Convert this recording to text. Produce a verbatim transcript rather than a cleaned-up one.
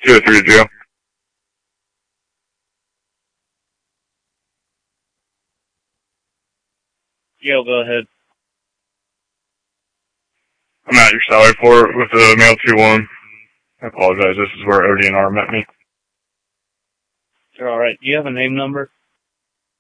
two oh three to jail. Gail, go ahead. I'm at your salary port with the mail two one. I apologize. This is where O D N R met me. You're all right. Do you have a name number?